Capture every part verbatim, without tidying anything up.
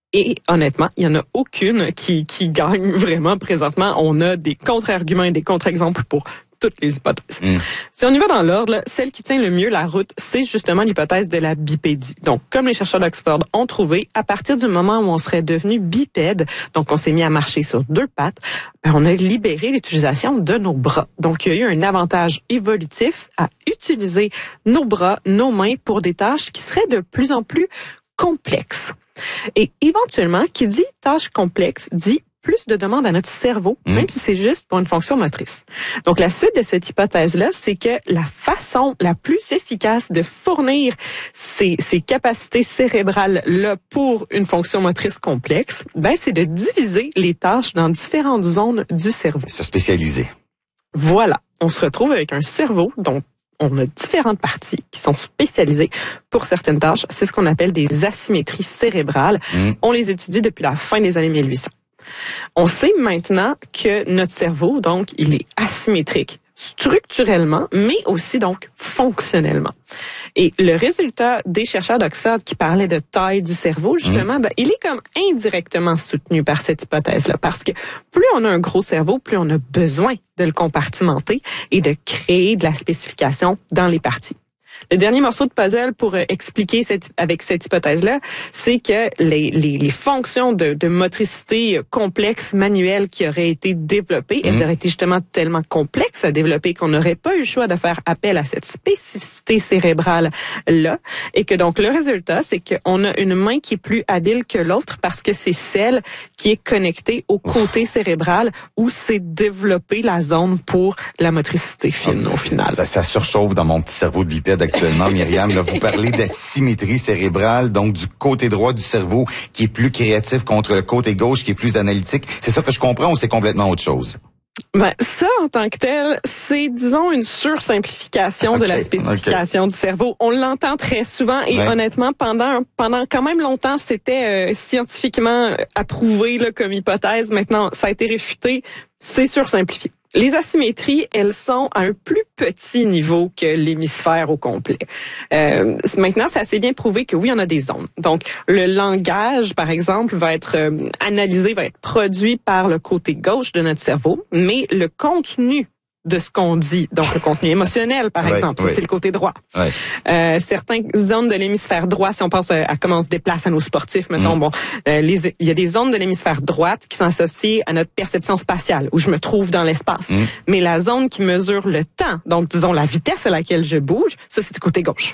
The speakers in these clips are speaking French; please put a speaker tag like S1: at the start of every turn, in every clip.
S1: Et honnêtement, il y en a aucune qui, qui gagne vraiment présentement. On a des contre-arguments et des contre-exemples pour toutes les hypothèses. Mm. Si on y va dans l'ordre, là, celle qui tient le mieux la route, c'est justement l'hypothèse de la bipédie. Donc, comme les chercheurs d'Oxford ont trouvé, à partir du moment où on serait devenu bipède, donc on s'est mis à marcher sur deux pattes, ben on a libéré l'utilisation de nos bras. Donc, il y a eu un avantage évolutif à utiliser nos bras, nos mains pour des tâches qui seraient de plus en plus complexes. Et éventuellement, qui dit tâche complexe, dit plus de demandes à notre cerveau, mmh. même si c'est juste pour une fonction motrice. Donc, la suite de cette hypothèse-là, c'est que la façon la plus efficace de fournir ces, ces capacités cérébrales-là pour une fonction motrice complexe, ben, c'est de diviser les tâches dans différentes zones du cerveau.
S2: Se spécialiser.
S1: Voilà. On se retrouve avec un cerveau dont on a différentes parties qui sont spécialisées pour certaines tâches. C'est ce qu'on appelle des asymétries cérébrales. Mmh. On les étudie depuis la fin des années mille huit cents. On sait maintenant que notre cerveau, donc, il est asymétrique structurellement, mais aussi donc fonctionnellement. Et le résultat des chercheurs d'Oxford qui parlaient de taille du cerveau, justement, mmh. ben, il est comme indirectement soutenu par cette hypothèse-là, parce que plus on a un gros cerveau, plus on a besoin de le compartimenter et de créer de la spécification dans les parties. Le dernier morceau de puzzle pour euh, expliquer cette, avec cette hypothèse-là, c'est que les, les, les fonctions de, de motricité complexe manuelle qui auraient été développées, mmh. elles auraient été justement tellement complexes à développer qu'on n'aurait pas eu le choix de faire appel à cette spécificité cérébrale-là. Et que donc, le résultat, c'est qu'on a une main qui est plus habile que l'autre parce que c'est celle qui est connectée au côté Ouf. cérébral où s'est développée la zone pour la motricité fine, okay. au final.
S2: Ça, ça surchauffe dans mon petit cerveau de bipède actuellement, Myriam. Là, vous parlez d'asymétrie cérébrale, donc du côté droit du cerveau qui est plus créatif contre le côté gauche qui est plus analytique. C'est ça que je comprends ou c'est complètement autre chose?
S1: Ben, ça, en tant que tel, c'est, disons, une sursimplification okay, de la spécification okay. du cerveau. On l'entend très souvent et ouais. honnêtement, pendant pendant quand même longtemps, c'était euh, scientifiquement approuvé là, comme hypothèse. Maintenant, ça a été réfuté. C'est sursimplifié. Les asymétries, elles sont à un plus petit niveau que l'hémisphère au complet. Euh, maintenant, c'est assez bien prouvé que oui, on a des zones. Donc, le langage, par exemple, va être euh, analysé, va être produit par le côté gauche de notre cerveau, mais le contenu de ce qu'on dit, donc le contenu émotionnel, par ouais, exemple, ouais. ça, c'est le côté droit. Ouais. Euh, certaines zones de l'hémisphère droit, si on pense à, à comment on se déplace à nos sportifs, mettons, mm. bon, euh, les, il y a des zones de l'hémisphère droite qui sont associées à notre perception spatiale, où je me trouve dans l'espace. Mm. Mais la zone qui mesure le temps, donc disons la vitesse à laquelle je bouge, ça, c'est du côté gauche.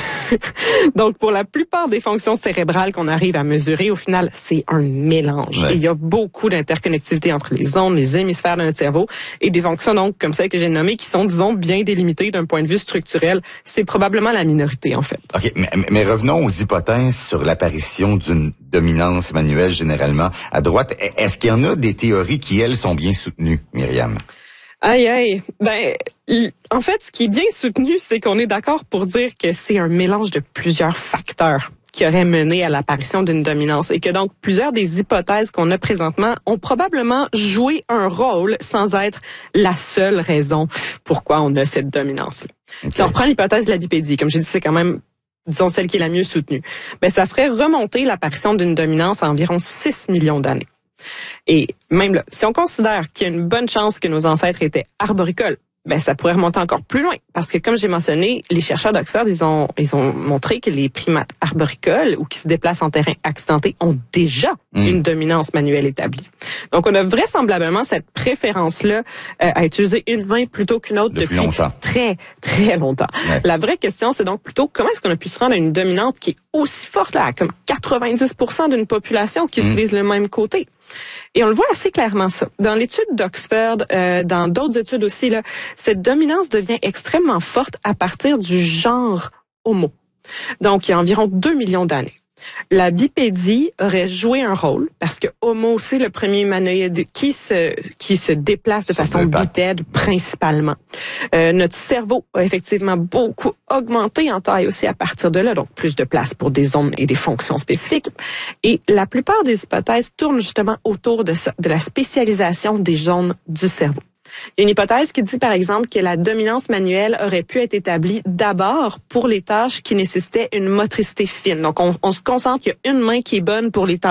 S1: Donc, pour la plupart des fonctions cérébrales qu'on arrive à mesurer, au final, c'est un mélange. Ouais. Et il y a beaucoup d'interconnectivité entre les zones, les hémisphères de notre cerveau, et des fonctions, donc, comme ça que j'ai nommées, qui sont, disons, bien délimitées d'un point de vue structurel. C'est probablement la minorité, en fait.
S2: OK, mais, mais revenons aux hypothèses sur l'apparition d'une dominance manuelle, généralement, à droite. Est-ce qu'il y en a des théories qui, elles, sont bien soutenues, Myriam?
S1: Aïe, aïe. Ben, en fait, ce qui est bien soutenu, c'est qu'on est d'accord pour dire que c'est un mélange de plusieurs facteurs qui auraient mené à l'apparition d'une dominance et que donc plusieurs des hypothèses qu'on a présentement ont probablement joué un rôle sans être la seule raison pourquoi on a cette dominance-là. Okay. Si on reprend l'hypothèse de la bipédie, comme j'ai dit, c'est quand même, disons, celle qui est la mieux soutenue, ben, ça ferait remonter l'apparition d'une dominance à environ six millions d'années. Et même là, si on considère qu'il y a une bonne chance que nos ancêtres étaient arboricoles, ben ça pourrait remonter encore plus loin. Parce que comme j'ai mentionné, les chercheurs d'Oxford, ils ont ils ont montré que les primates arboricoles ou qui se déplacent en terrain accidenté ont déjà mmh. une dominance manuelle établie. Donc on a vraisemblablement cette préférence-là euh, à utiliser une main plutôt qu'une autre depuis, depuis
S2: longtemps.
S1: très, très longtemps. Ouais. La vraie question, c'est donc plutôt comment est-ce qu'on a pu se rendre à une dominante qui est aussi forte, là, à comme quatre-vingt-dix pour cent d'une population qui mmh. utilise le même côté. Et on le voit assez clairement ça. Dans l'étude d'Oxford, euh, dans d'autres études aussi, là, cette dominance devient extrêmement forte à partir du genre Homo. Donc, il y a environ deux millions d'années. La bipédie aurait joué un rôle parce que Homo, c'est le premier humanoïde qui se qui se déplace de façon bipède principalement. Euh, notre cerveau a effectivement beaucoup augmenté en taille aussi à partir de là, donc plus de place pour des zones et des fonctions spécifiques. Et la plupart des hypothèses tournent justement autour de ça, de la spécialisation des zones du cerveau. Il y a une hypothèse qui dit, par exemple, que la dominance manuelle aurait pu être établie d'abord pour les tâches qui nécessitaient une motricité fine. Donc, on, on se concentre qu'il y a une main qui est bonne pour les tâches